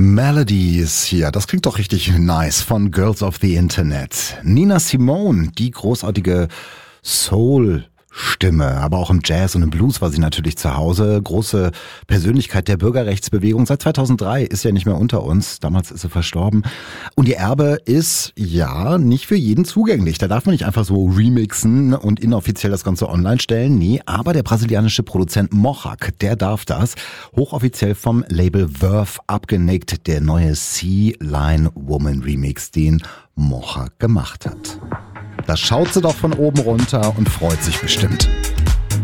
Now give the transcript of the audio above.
Melodies hier, das klingt doch richtig nice von Girls of the Internet. Nina Simone, die großartige Soul-Stimme, aber auch im Jazz und im Blues war sie natürlich zu Hause. Große Persönlichkeit der Bürgerrechtsbewegung. Seit 2003 ist sie ja nicht mehr unter uns. Damals ist sie verstorben. Und ihr Erbe ist, ja, nicht für jeden zugänglich. Da darf man nicht einfach so remixen und inoffiziell das Ganze online stellen. Nee, aber der brasilianische Produzent Mohawk, der darf das. Hochoffiziell vom Label Verve abgenickt. Der neue Sea Lion Woman Remix, den Mohawk gemacht hat. Da schaut sie doch von oben runter und freut sich bestimmt.